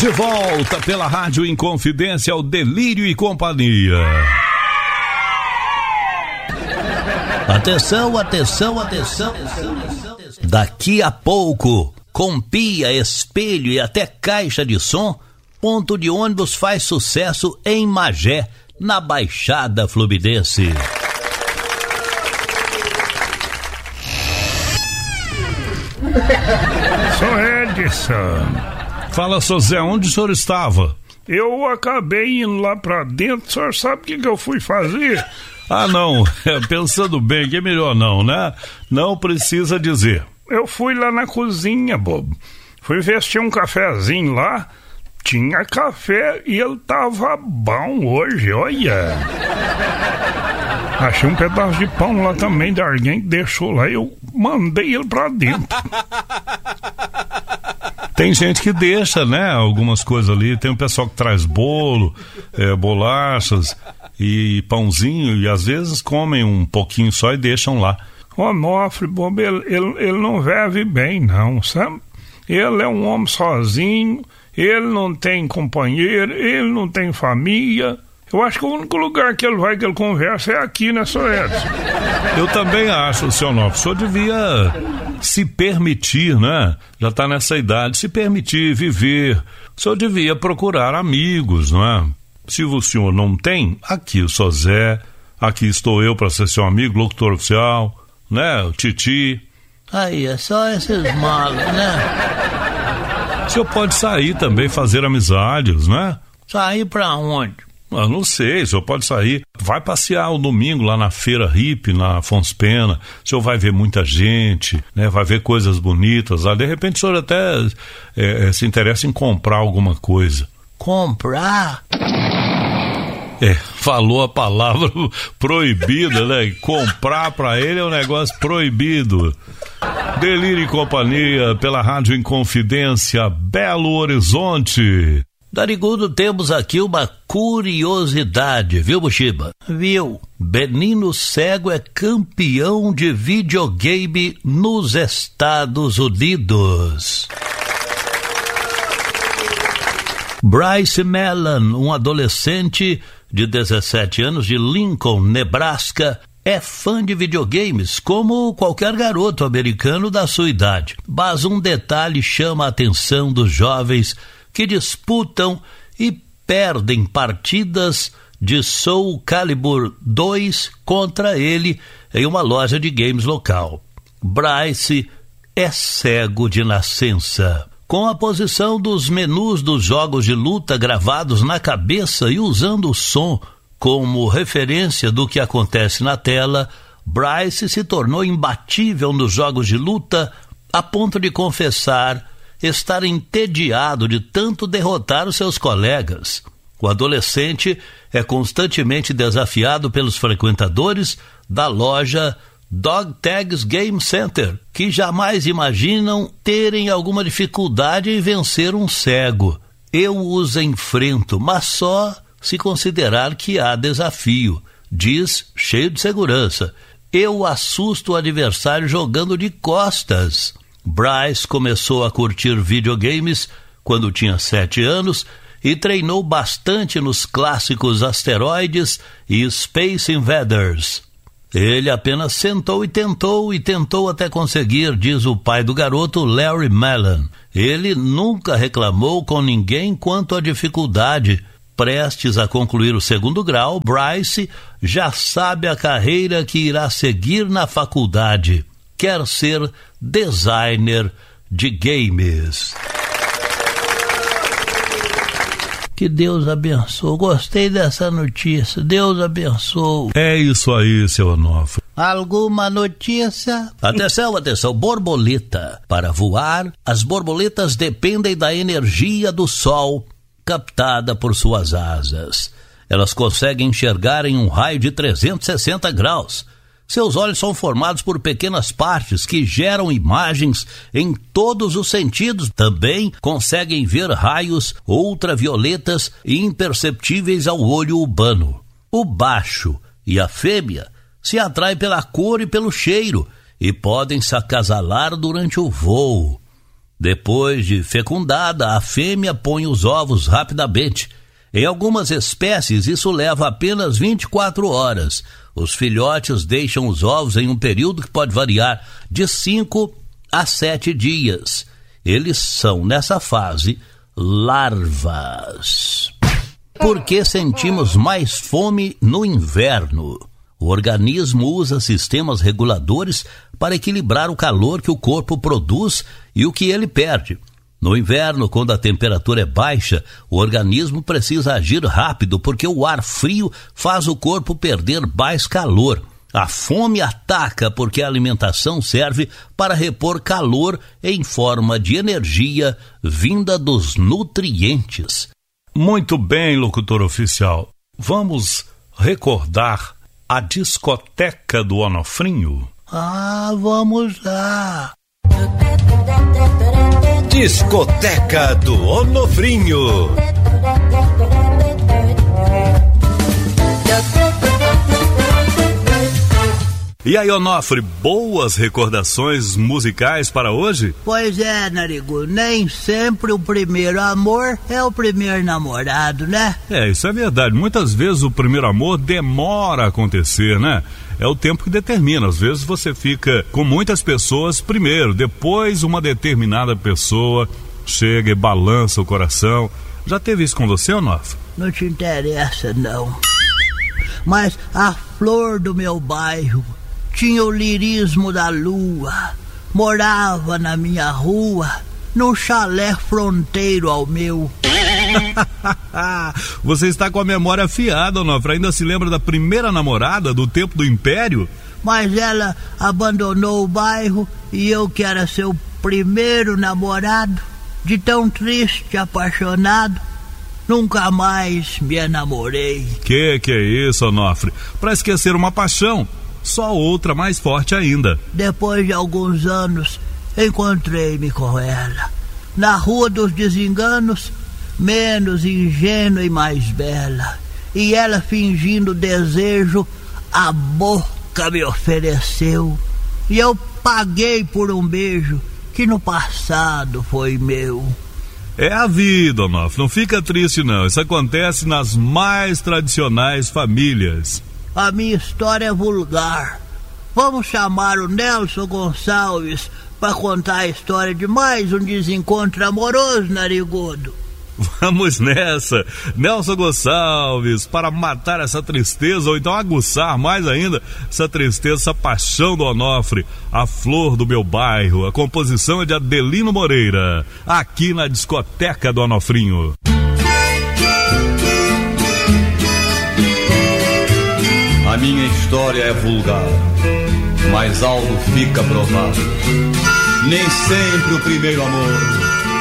De volta pela Rádio Inconfidência, o Delírio e Companhia. Atenção, atenção, atenção. Daqui a pouco, com pia, espelho e até caixa de som, ponto de ônibus faz sucesso em Magé, na Baixada Fluminense. Sou Edson. Fala, seu Zé, onde o senhor estava? Eu acabei indo lá pra dentro, o senhor sabe o que eu fui fazer? Ah, não, pensando bem, que é melhor não, né? Não precisa dizer. Eu fui lá na cozinha, bobo. Fui ver se tinha um cafezinho lá. Tinha café e ele tava bom hoje, olha. Achei um pedaço de pão lá também de alguém que deixou lá. Eu mandei ele pra dentro. Tem gente que deixa, né, algumas coisas ali. Tem um pessoal que traz bolo, bolachas e pãozinho, e às vezes comem um pouquinho só e deixam lá. Onofre, bobo, ele não vive bem, não, sabe? Ele é um homem sozinho, ele não tem companheiro, ele não tem família. Eu acho que o único lugar que ele vai, que ele conversa, é aqui, né, Sr. Edson? Eu também acho, seu Onofre. O senhor devia se permitir, né? Já está nessa idade, se permitir viver. O senhor devia procurar amigos, não é? Se o senhor não tem, aqui o Sr. Zé, aqui estou eu para ser seu amigo, locutor oficial, né? O Titi. Aí, é só esses malos, né? O senhor pode sair também, fazer amizades, né? Sair pra onde? Eu não sei, o senhor pode sair. Vai passear o domingo lá na Feira Hippie, na Afonso Pena. O senhor vai ver muita gente, né? Vai ver coisas bonitas lá. De repente o senhor até se interessa em comprar alguma coisa. Comprar? Falou a palavra proibida, né? Comprar pra ele é um negócio proibido. Delírio e Companhia, pela Rádio Inconfidência, Belo Horizonte. Darigudo, temos aqui uma curiosidade, viu, Buxiba? Viu? Benino Cego é campeão de videogame nos Estados Unidos. Bryce Mellon, um adolescente de 17 anos de Lincoln, Nebraska, é fã de videogames, como qualquer garoto americano da sua idade. Mas um detalhe chama a atenção dos jovens que disputam e perdem partidas de Soul Calibur 2 contra ele em uma loja de games local. Bryce é cego de nascença. Com a posição dos menus dos jogos de luta gravados na cabeça e usando o som como referência do que acontece na tela, Bryce se tornou imbatível nos jogos de luta a ponto de confessar estar entediado de tanto derrotar os seus colegas. O adolescente é constantemente desafiado pelos frequentadores da loja Dog Tags Game Center, que jamais imaginam terem alguma dificuldade em vencer um cego. Eu os enfrento, mas só se considerar que há desafio, diz cheio de segurança. Eu assusto o adversário jogando de costas. Bryce começou a curtir videogames quando tinha 7 anos e treinou bastante nos clássicos Asteroids e Space Invaders. Ele apenas sentou e tentou até conseguir, diz o pai do garoto, Larry Mellon. Ele nunca reclamou com ninguém quanto à dificuldade. Prestes a concluir o 2º grau, Bryce já sabe a carreira que irá seguir na faculdade. Quer ser designer de games. Que Deus abençoe. Gostei dessa notícia. Deus abençoe. É isso aí, seu Onofre. Alguma notícia? Atenção, atenção. Borboleta. Para voar, as borboletas dependem da energia do sol captada por suas asas. Elas conseguem enxergar em um raio de 360 graus. Seus olhos são formados por pequenas partes que geram imagens em todos os sentidos. Também conseguem ver raios ultravioletas imperceptíveis ao olho humano. O macho e a fêmea se atraem pela cor e pelo cheiro e podem se acasalar durante o voo. Depois de fecundada, a fêmea põe os ovos rapidamente. Em algumas espécies, isso leva apenas 24 horas. Os filhotes deixam os ovos em um período que pode variar de 5 a 7 dias. Eles são, nessa fase, larvas. Por que sentimos mais fome no inverno? O organismo usa sistemas reguladores para equilibrar o calor que o corpo produz e o que ele perde. No inverno, quando a temperatura é baixa, o organismo precisa agir rápido porque o ar frio faz o corpo perder mais calor. A fome ataca porque a alimentação serve para repor calor em forma de energia vinda dos nutrientes. Muito bem, locutor oficial. Vamos recordar a discoteca do Onofrinho? Vamos lá. Discoteca do Onofrinho. E aí, Onofre, boas recordações musicais para hoje? Pois é, Narigudo, nem sempre o primeiro amor é o primeiro namorado, né? Isso é verdade. Muitas vezes o primeiro amor demora a acontecer, né? É o tempo que determina. Às vezes você fica com muitas pessoas primeiro, depois uma determinada pessoa chega e balança o coração. Já teve isso com você, Onofre? Não te interessa, não. Mas a flor do meu bairro tinha o lirismo da lua, morava na minha rua, num chalé fronteiro ao meu. Você está com a memória afiada, Onofre. Ainda se lembra da primeira namorada do tempo do Império? Mas ela abandonou o bairro e eu, que era seu primeiro namorado, de tão triste e apaixonado, nunca mais me enamorei. Que é isso, Onofre? Para esquecer uma paixão, só outra mais forte ainda. Depois de alguns anos, encontrei-me com ela, na Rua dos Desenganos, menos ingênua e mais bela. E ela, fingindo desejo, a boca me ofereceu. E eu paguei por um beijo que no passado foi meu. É a vida, Onofre. Não fica triste, não. Isso acontece nas mais tradicionais famílias. A minha história é vulgar. Vamos chamar o Nelson Gonçalves para contar a história de mais um desencontro amoroso, Narigudo. Vamos nessa, Nelson Gonçalves, para matar essa tristeza, ou então aguçar mais ainda essa tristeza, essa paixão do Onofre, a flor do meu bairro. A composição é de Adelino Moreira, aqui na discoteca do Onofrinho. A minha história é vulgar, mas algo fica provado. Nem sempre o primeiro amor